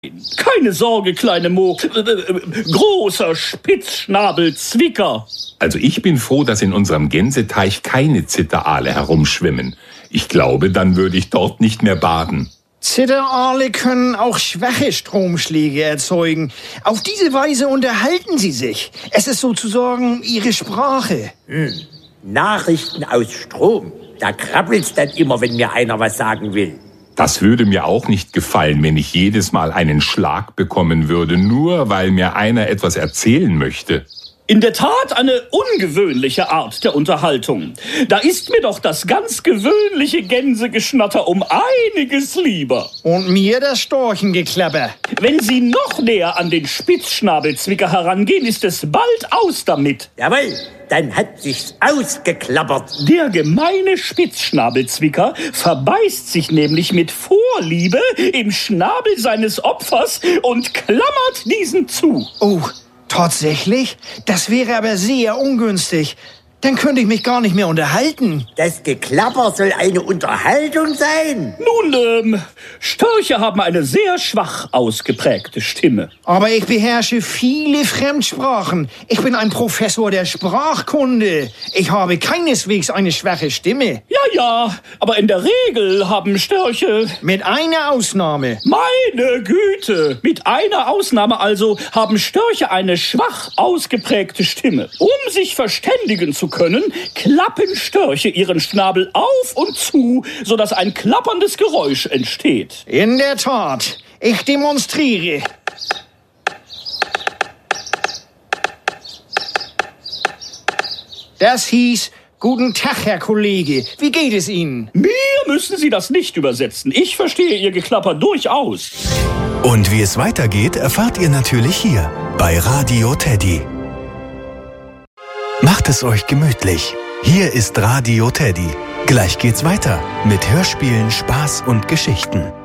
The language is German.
Keine Sorge, kleine Mo. Großer Spitzschnabelzwicker. Also ich bin froh, dass in unserem Gänseteich keine Zitteraale herumschwimmen. Ich glaube, dann würde ich dort nicht mehr baden. Zitteraale können auch schwache Stromschläge erzeugen. Auf diese Weise unterhalten sie sich. Es ist sozusagen ihre Sprache. Nachrichten aus Strom. Da krabbelt's dann immer, wenn mir einer was sagen will. Das würde mir auch nicht gefallen, wenn ich jedes Mal einen Schlag bekommen würde, nur weil mir einer etwas erzählen möchte. In der Tat eine ungewöhnliche Art der Unterhaltung. Da ist mir doch das ganz gewöhnliche Gänsegeschnatter um einiges lieber. Und mir das Storchengeklapper. Wenn Sie noch näher an den Spitzschnabelzwicker herangehen, ist es bald aus damit. Jawohl, dann hat sich's ausgeklappert. Der gemeine Spitzschnabelzwicker verbeißt sich nämlich mit Vorliebe im Schnabel seines Opfers und klammert diesen zu. Oh, tatsächlich? Das wäre aber sehr ungünstig. Dann könnte ich mich gar nicht mehr unterhalten. Das Geklapper soll eine Unterhaltung sein? Nun, Störche haben eine sehr schwach ausgeprägte Stimme. Aber ich beherrsche viele Fremdsprachen. Ich bin ein Professor der Sprachkunde. Ich habe keineswegs eine schwache Stimme. Ja, aber in der Regel haben Störche... Mit einer Ausnahme. Meine Güte! Mit einer Ausnahme also haben Störche eine schwach ausgeprägte Stimme. Um sich verständigen zu können, klappen Störche ihren Schnabel auf und zu, sodass ein klapperndes Geräusch entsteht. In der Tat. Ich demonstriere. Das hieß: Guten Tag, Herr Kollege. Wie geht es Ihnen? Mir müssen Sie das nicht übersetzen. Ich verstehe Ihr Geklapper durchaus. Und wie es weitergeht, erfahrt ihr natürlich hier bei Radio Teddy. Macht es euch gemütlich. Hier ist Radio Teddy. Gleich geht's weiter mit Hörspielen, Spaß und Geschichten.